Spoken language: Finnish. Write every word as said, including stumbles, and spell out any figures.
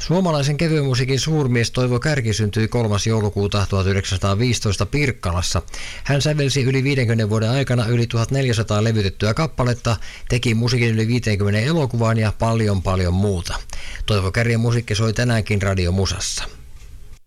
Suomalaisen kevyen musiikin suurmies Toivo Kärki syntyi kolmas joulukuuta tuhatyhdeksänsataaviisitoista Pirkkalassa. Hän sävelsi yli viidenkymmenen vuoden aikana yli tuhatneljäsataa levytettyä kappaletta, teki musiikin yli viisikymmentä elokuvaan ja paljon paljon muuta. Toivo Kärjen musiikki soi tänäänkin radiomusassa.